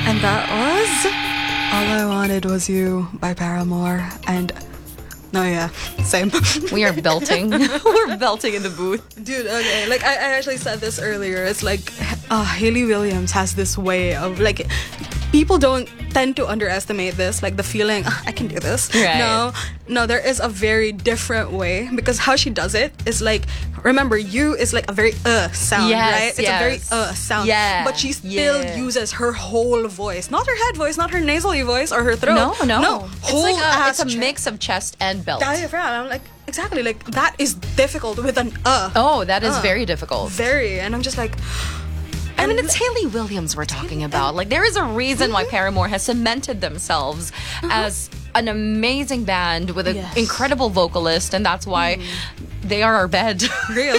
And that was All I Wanted Was You by Paramore. And no, yeah, same. We are belting. We're belting in the booth. Dude, okay, like I actually said this earlier. It's like Hayley Williams has this way of like, people don't tend to underestimate this, like the feeling, I can do this. Right. No, there is a very different way, because how she does it is like, remember, you is like a very sound, Yes, right? It's yes. a very sound. Yeah, But she still yeah. uses her whole voice, not her head voice, not her nasally voice or her throat. No. Whole It's like ass it's a mix of chest and belt. diaphragm. I'm like, exactly, like that is difficult with an Oh, that is very difficult. very, and I'm just like, I mean, it's Hayley Williams we're talking about. Like, there is a reason why Paramore has cemented themselves as an amazing band with an Yes. incredible vocalist, and that's why they are our bed. real.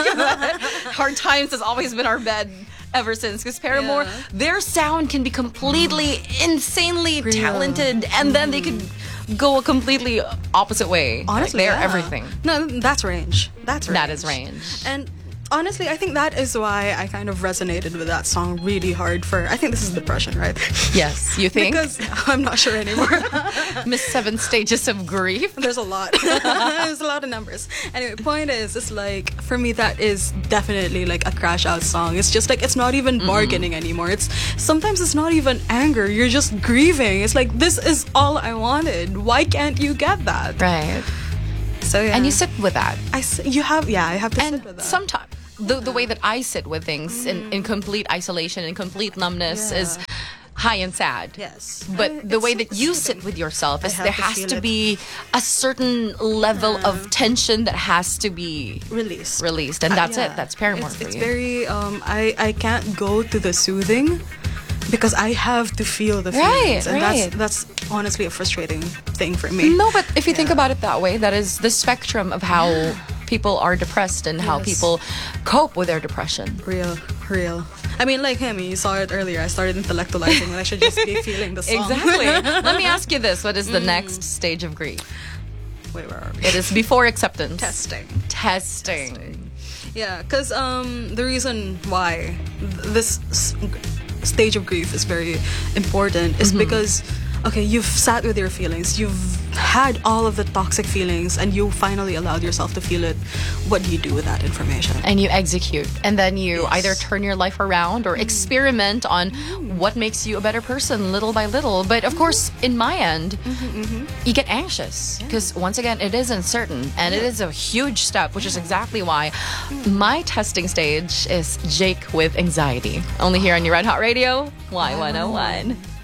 Hard Times has always been our bed ever since, because Paramore, Yeah. their sound can be completely insanely Real. talented, and then they could go a completely opposite way. Honestly, they're yeah. everything. No, that's range. That's range. That is range. And honestly, I think that is why I kind of resonated with that song really hard for, I think this is depression, right? Yes, you think? Because I'm not sure anymore. Miss Seven Stages of Grief. There's a lot. There's a lot of numbers. Anyway, point is, it's like, for me, that is definitely like a crash out song. It's just like, it's not even bargaining anymore. Sometimes it's not even anger. You're just grieving. It's like, this is all I wanted. Why can't you get that? Right. So yeah. And you sit with that. I have to sit with And that. sometimes the way that I sit with things in complete isolation and complete numbness Yeah. is high and sad. Yes. But the way that you sit with yourself is have there to has feel to it. be a certain level of tension that has to be released. and that's Yeah. it. That's Paramore for It's you. very I can't go to the soothing because I have to feel the Right, feelings, and right. that's honestly a frustrating thing for me. No, but if you think about it that way, that is the spectrum of how people are depressed and how Yes. people cope with their depression. Real. I mean, like him, you saw it earlier. I started intellectualizing when I should just be feeling the song. Exactly. Let me ask you this. What is the next stage of grief? Wait, where are we? It is before acceptance. Testing. Yeah, because the reason why this stage of grief is very important is because, okay, you've sat with your feelings, you've had all of the toxic feelings, and you finally allowed yourself to feel it. What do you do with that information? And you execute. And then you Yes. either turn your life around or experiment on what makes you a better person little by little. But of course, in my end, you get anxious because once again, it is uncertain and it is a huge step, which is exactly why my testing stage is Jake with Anxiety. Only here on your Red Hot Radio, Y101.